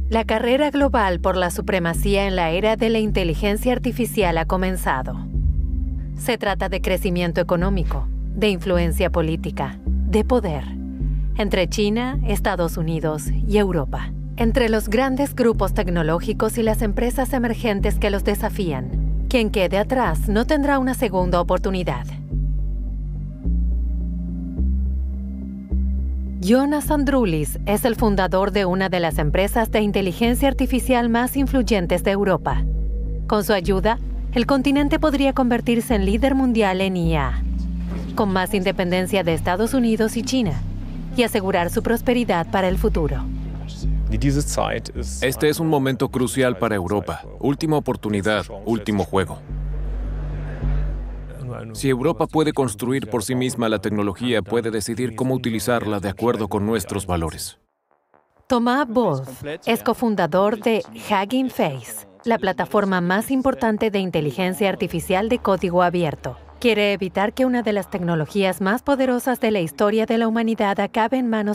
La carrera global por la supremacía en la era de la inteligencia artificial ha comenzado. Se trata de crecimiento económico, de influencia política, de poder, entre China, Estados Unidos y Europa, entre los grandes grupos tecnológicos y las empresas emergentes que los desafían. Quien quede atrás no tendrá una segunda oportunidad. Jonas Androulis es el fundador de una de las empresas de inteligencia artificial más influyentes de Europa. Con su ayuda, el continente podría convertirse en líder mundial en IA, con más independencia de Estados Unidos y China, y asegurar su prosperidad para el futuro. Este es un momento crucial para Europa. Última oportunidad, último juego. Si Europa puede construir por sí misma la tecnología, puede decidir cómo utilizarla de acuerdo con nuestros valores. Thomas Wolf es cofundador de Hugging Face, la plataforma más importante de inteligencia artificial de código abierto. Quiere evitar que una de las tecnologías más poderosas de la historia de la humanidad acabe en manos